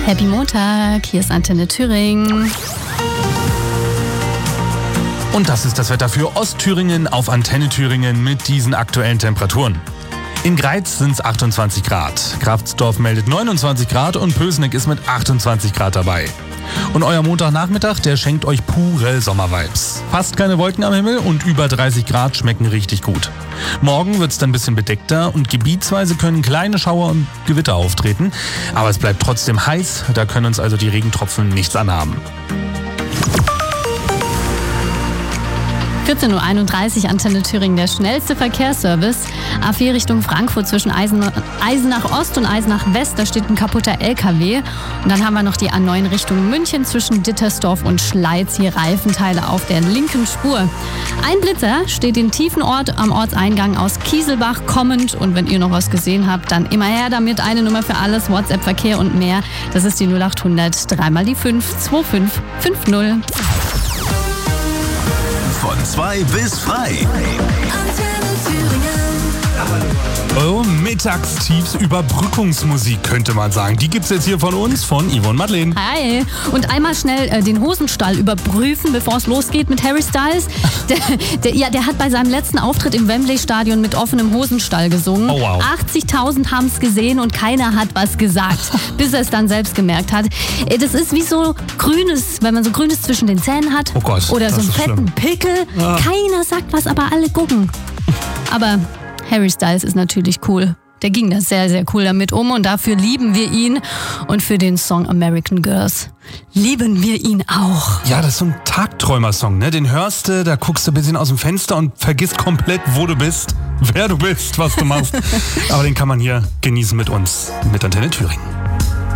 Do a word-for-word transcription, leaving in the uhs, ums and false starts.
Happy Montag, hier ist Antenne Thüringen. Und das ist das Wetter für Ostthüringen auf Antenne Thüringen mit diesen aktuellen Temperaturen. In Greiz sind es achtundzwanzig Grad, Kraftsdorf meldet neunundzwanzig Grad und Pößneck ist mit achtundzwanzig Grad dabei. Und euer Montagnachmittag, der schenkt euch pure Sommervibes. Fast keine Wolken am Himmel und über dreißig Grad schmecken richtig gut. Morgen wird es dann ein bisschen bedeckter und gebietsweise können kleine Schauer und Gewitter auftreten. Aber es bleibt trotzdem heiß, da können uns also die Regentropfen nichts anhaben. vierzehn Uhr einunddreißig, Antenne Thüringen, der schnellste Verkehrsservice. A vier Richtung Frankfurt zwischen Eisen, Eisenach Ost und Eisenach West, da steht ein kaputter L K W. Und dann haben wir noch die A neun Richtung München zwischen Dittersdorf und Schleiz, hier Reifenteile auf der linken Spur. Ein Blitzer steht in Tiefenort am Ortseingang aus Kieselbach kommend. Und wenn ihr noch was gesehen habt, dann immer her damit. Eine Nummer für alles, WhatsApp, Verkehr und mehr. Das ist die null acht hundert, dreimal die fünf, zwei fünf fünf null. Von zwei bis frei. Oh, Mittagstiefs Überbrückungsmusik könnte man sagen. Die gibt's jetzt hier von uns, von Yvonne Madeleine. Hi. Und einmal schnell äh, den Hosenstall überprüfen, bevor es losgeht mit Harry Styles. Der, der, ja, der hat bei seinem letzten Auftritt im Wembley-Stadion mit offenem Hosenstall gesungen. Oh, wow. achtzigtausend haben es gesehen und keiner hat was gesagt, bis er es dann selbst gemerkt hat. Äh, das ist wie so grünes, wenn man so grünes zwischen den Zähnen hat. Oh Gott, oder so das einen ist fetten schlimm. Pickel. Ja. Keiner sagt was, aber alle gucken. Aber Harry Styles ist natürlich cool. Der ging da sehr, sehr cool damit um und dafür lieben wir ihn. Und für den Song American Girls lieben wir ihn auch. Ja, das ist so ein Tagträumer-Song, ne? Den hörst du, da guckst du ein bisschen aus dem Fenster und vergisst komplett, wo du bist, wer du bist, was du machst. Aber den kann man hier genießen mit uns, mit Antenne Thüringen.